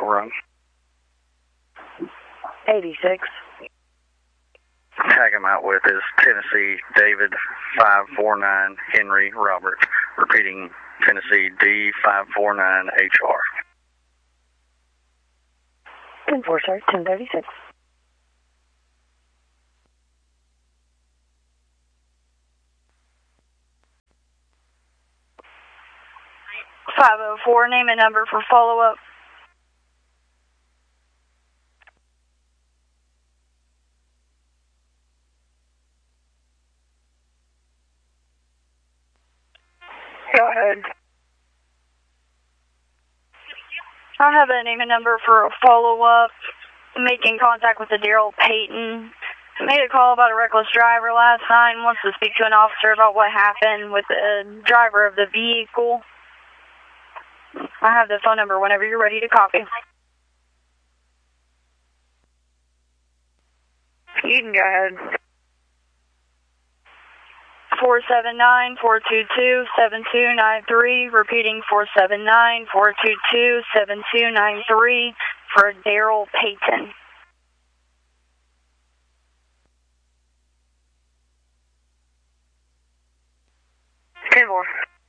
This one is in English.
Little Rock. 86. Tag him out with is Tennessee David 549 Henry Robert. Repeating, Tennessee D549HR. 10-4, sir. 1036. .504, name and number for follow-up. Go ahead. I have a name and number for a follow-up. Making contact with the Daryl Payton. Made a call about a reckless driver last night and wants to speak to an officer about what happened with the driver of the vehicle. I have the phone number whenever you're ready to copy. You can go ahead. 479-422-7293. Repeating 479-422-7293 for Daryl Payton. 10-4.